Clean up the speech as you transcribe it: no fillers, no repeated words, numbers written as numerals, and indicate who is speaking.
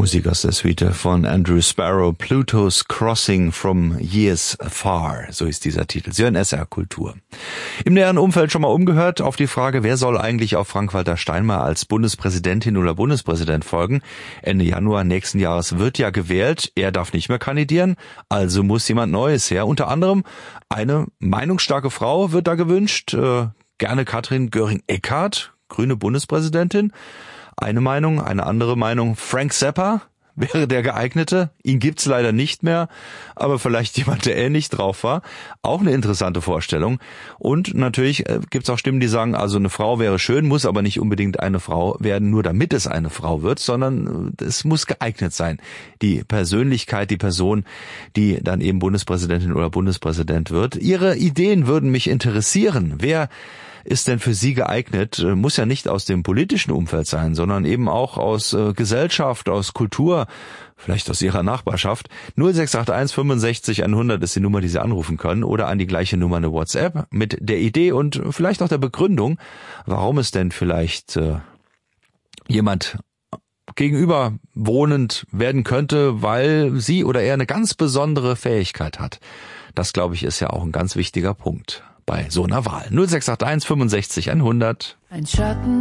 Speaker 1: Musik aus der Suite von Andrew Sparrow, Pluto's Crossing from Years Afar, so ist dieser Titel. Sie hören SR Kultur. Im näheren Umfeld schon mal umgehört auf die Frage, wer soll eigentlich auf Frank-Walter Steinmeier als Bundespräsidentin oder Bundespräsident folgen? Ende Januar nächsten Jahres wird ja gewählt, er darf nicht mehr kandidieren, also muss jemand Neues her. Unter anderem eine meinungsstarke Frau wird da gewünscht, gerne Katrin Göring-Eckardt, grüne Bundespräsidentin. Eine Meinung, eine andere Meinung. Frank Zappa wäre der geeignete. Ihn gibt's leider nicht mehr, aber vielleicht jemand, der ähnlich drauf war. Auch eine interessante Vorstellung. Und natürlich gibt's auch Stimmen, die sagen, also eine Frau wäre schön, muss aber nicht unbedingt eine Frau werden, nur damit es eine Frau wird, sondern es muss geeignet sein. Die Persönlichkeit, die Person, die dann eben Bundespräsidentin oder Bundespräsident wird. Ihre Ideen würden mich interessieren. Wer ist denn für Sie geeignet? Muss ja nicht aus dem politischen Umfeld sein, sondern eben auch aus Gesellschaft, aus Kultur, vielleicht aus Ihrer Nachbarschaft. 0681 65 100 ist die Nummer, die Sie anrufen können, oder an die gleiche Nummer eine WhatsApp mit der Idee und vielleicht auch der Begründung, warum es denn vielleicht jemand gegenüber wohnend werden könnte, weil sie oder er eine ganz besondere Fähigkeit hat. Das, glaube ich, ist ja auch ein ganz wichtiger Punkt bei so einer Wahl. 0681 65 100.
Speaker 2: Ein Schatten